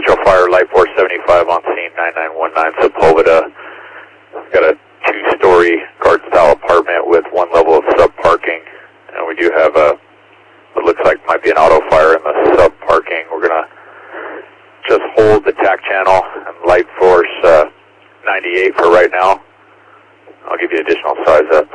Central Fire, Light Force 75 on scene, 9919 Sepulveda. Got a 2-story guard-style apartment with 1 level of sub-parking. And we do have what looks like might be an auto fire in the sub-parking. We're going to just hold the TAC channel and Light Force 98 for right now. I'll give you additional size up.